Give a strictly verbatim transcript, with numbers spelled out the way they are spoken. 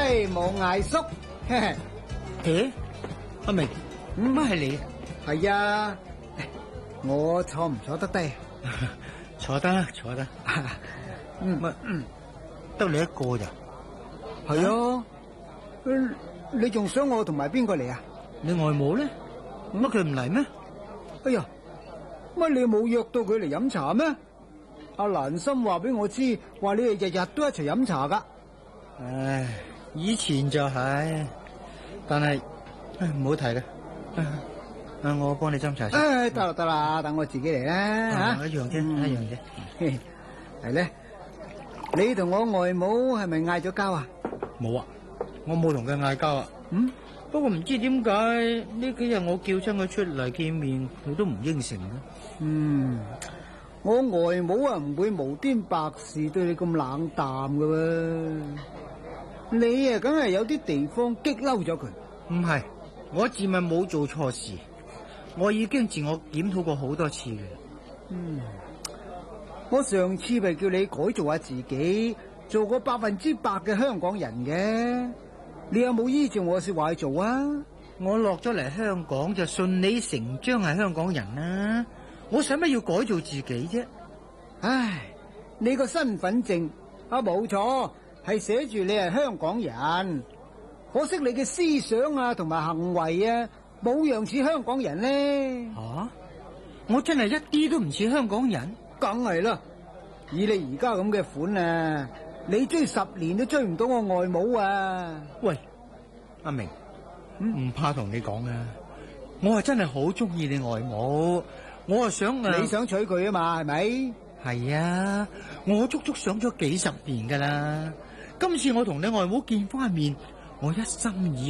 唉，冇嗌叔，嘿嘿， 誒，阿明，乜係你？ 係啊，我坐唔坐得低？ 坐得啦，坐得。 嗯， 乜？嗯，得你一個咋？ 係啊，嗯你仲想我同埋邊個嚟啊？ 你外母咧？乜佢唔嚟咩？ 哎呀，乜你冇約到佢嚟飲茶咩？阿蘭心話俾我知，話你哋日日都一齊飲茶噶。 唉，以前就係，但係唔好提啦。啊，我幫你斟茶先。 唉，得啦得啦，等我自己嚟啦吓。 一樣啫，一樣啫。 係咧，你同我外母係咪嗌咗交啊？ 冇啊，我冇同佢嗌交啊。 嗯， 不過唔知點解呢幾日我叫親佢出嚟見面，佢都唔應承嘅。 嗯，我外母啊唔會無端白事對你咁冷淡㗎喎。你啊，梗係有啲地方激嬲咗佢。 唔係，我自問冇做錯事，我已經自我檢討過好多次嘅。 嗯，我上次咪叫你改造下自己，做個百分之百嘅香港人嘅。你有冇依照我說話去做啊？ 我落咗嚟香港就順理成章係香港人啦，我使乜要改造自己啫？ 唉，你個身份證啊冇錯，係寫住你係香港人，可惜你嘅思想啊同埋行為啊冇樣似香港人咧。 吓、啊，我真係一啲都唔似香港人？ 梗係啦，以你而家咁嘅款啊，你追十年都追唔到我外母啊！ 喂，阿明，唔怕同你講啊，我係真係好中意你外母，我係想啊， 你想娶佢啊嘛，係咪？ 係啊，我足足想咗幾十年噶啦，今次我同你外母見翻面，我一心以